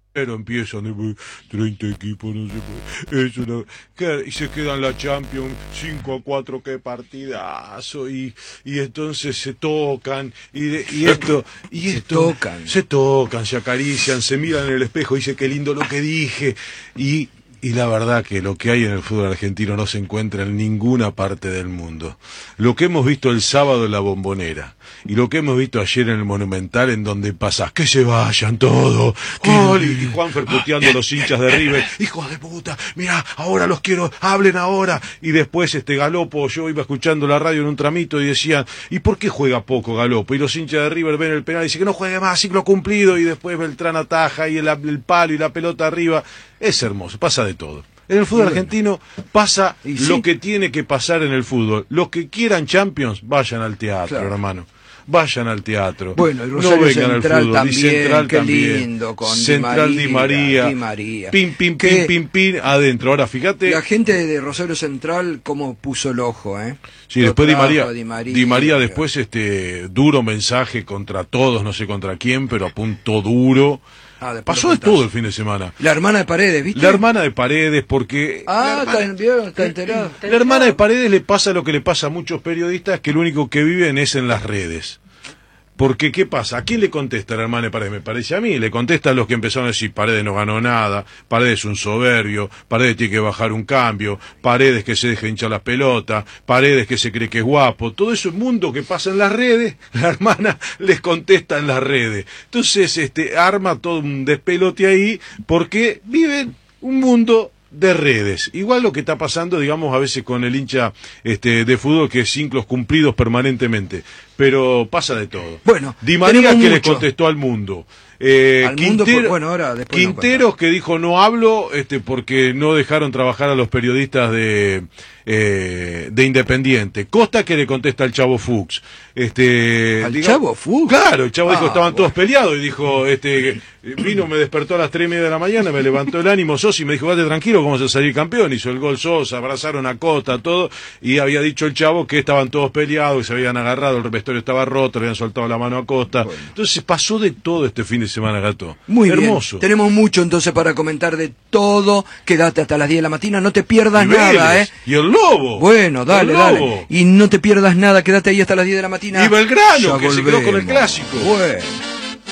Pero empiezan 30 equipos, no sé por eso y se quedan la Champions 5-4, qué partidazo, y entonces se tocan, se tocan, se acarician, se miran en el espejo, dice qué lindo lo que dije, y la verdad que lo que hay en el fútbol argentino no se encuentra en ninguna parte del mundo. Lo que hemos visto el sábado en la Bombonera y lo que hemos visto ayer en el Monumental, en donde pasa que se vayan todos, y Juanfer puteando a los hinchas de River, hijos de puta, mira, ahora los quiero, hablen ahora, y después Galopo, yo iba escuchando la radio en un tramito y decían, ¿y por qué juega poco Galopo? Y los hinchas de River ven el penal y dicen que no juegue más, ciclo cumplido, y después Beltrán ataja y el palo y la pelota arriba. Es hermoso, pasa de todo. En el fútbol argentino pasa lo que tiene que pasar en el fútbol. Los que quieran Champions, vayan al teatro, hermano. Vayan al teatro. Bueno, y Rosario no vengan Central al fútbol. También, y Central qué también. Lindo, con Central Di María. Pim, pim, pim, pim, pim, adentro. Ahora, fíjate. La gente de Rosario Central, cómo puso el ojo, Sí, después Di María después, duro mensaje contra todos, no sé contra quién, pero apuntó duro. Pasó de todo el fin de semana. La hermana de Paredes, ¿viste? La hermana de Paredes, porque... está enterado. La hermana de Paredes le pasa lo que le pasa a muchos periodistas, que lo único que viven es en las redes. Porque, ¿qué pasa? ¿A quién le contesta la hermana de Paredes? Me parece a mí. Le contestan los que empezaron a decir, Paredes no ganó nada, Paredes es un soberbio, Paredes tiene que bajar un cambio, Paredes que se deja hinchar las pelotas, Paredes que se cree que es guapo. Todo ese mundo que pasa en las redes, la hermana les contesta en las redes. Entonces, arma todo un despelote ahí, porque viven un mundo de redes. Igual lo que está pasando, digamos, a veces con el hincha de fútbol, que es ciclos cumplidos permanentemente. Pero pasa de todo. Bueno, Di María que le contestó al mundo. Quinteros que dijo no hablo porque no dejaron trabajar a los periodistas de Independiente. Costa que le contesta al Chavo Fuchs. Chavo Fuchs? Claro, el Chavo dijo estaban todos peleados y dijo vino, me despertó a las 3:30 de la mañana, me levantó el ánimo Sosa y me dijo, vate tranquilo, vamos a salir campeón. Hizo el gol Sosa, abrazaron a Costa, todo, y había dicho el Chavo que estaban todos peleados, que se habían agarrado, el vestuario estaba roto, le habían soltado la mano a Costa. Bueno. Entonces pasó de todo este fin de semana, Gato. Muy hermoso. Bien. Tenemos mucho entonces para comentar de todo. Quédate hasta las 10 de la mañana, no te pierdas nada, Y el Lobo. Bueno, dale. Y no te pierdas nada, quédate ahí hasta las 10 de la mañana. Y Belgrano, que se quedó con el clásico. Bueno.